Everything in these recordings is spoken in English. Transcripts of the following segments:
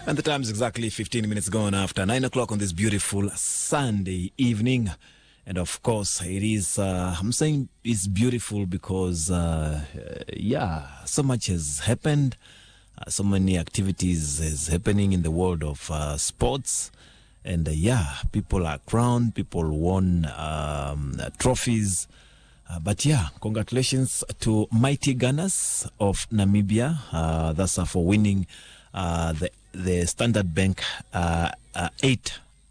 And the time is exactly 15 minutes gone after 9 o'clock on this beautiful Sunday evening. And of course, it is, I'm saying it's beautiful because, so much has happened. So many activities is happening in the world of sports. And people are crowned, people won trophies. But congratulations to Mighty Gunners of Namibia. That's for winning the Standard Bank 8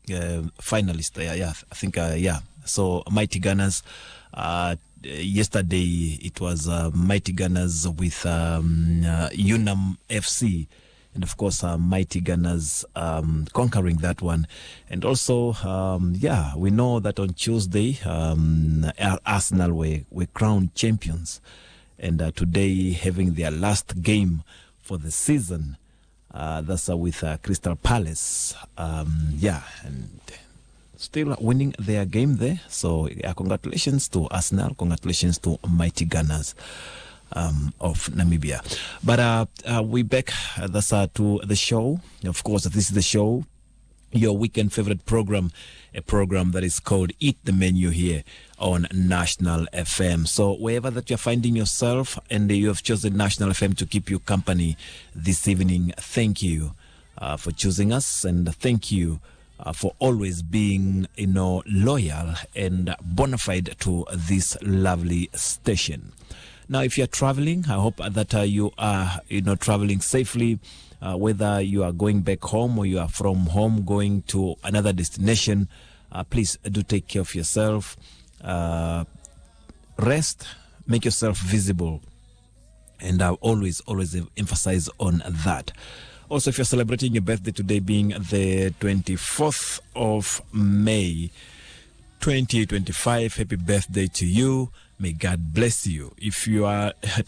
finalists. So Mighty Gunners, yesterday it was Mighty Gunners with Unam FC. And of course, Mighty Gunners conquering that one. And also, we know that on Tuesday, Arsenal were crowned champions. And today, having their last game for the season, that's with Crystal Palace. And still winning their game there. So, congratulations to Arsenal. Congratulations to Mighty Gunners of Namibia. But we back, that's to the show. Of course, this is the show, your weekend favorite program, a program that is called Eat the Menu here on National FM. So wherever that you're finding yourself and you have chosen National FM to keep you company this evening, thank you for choosing us, and thank you for always being, loyal and bona fide to this lovely station. Now, if you're traveling, I hope that you are, traveling safely, whether you are going back home or you are from home going to another destination. Please do take care of yourself. Rest, make yourself visible. And I'll always emphasize on that. Also, if you're celebrating your birthday today being the 24th of May, 2025, happy birthday to you. May God bless you. If you are